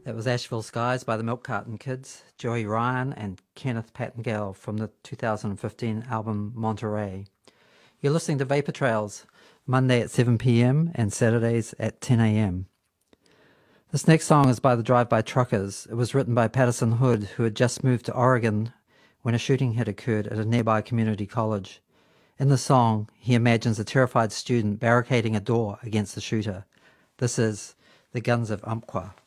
That was Asheville Skies by the Milk Carton Kids, Joey Ryan and Kenneth Pattingale from the 2015 album Monterey. You're listening to Vapor Trails, Monday at 7 p.m. and Saturdays at 10 a.m. This next song is by the Drive-By Truckers. It was written by Patterson Hood, who had just moved to Oregon when a shooting had occurred at a nearby community college. In the song, he imagines a terrified student barricading a door against the shooter. This is The Guns of Umpqua.